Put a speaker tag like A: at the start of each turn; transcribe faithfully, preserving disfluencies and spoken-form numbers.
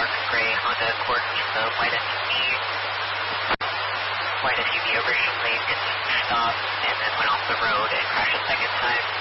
A: dark gray Honda Accord with the white S U V. White S U V over Shoot Lane, didn't stop, and then went off the road and crashed a second time.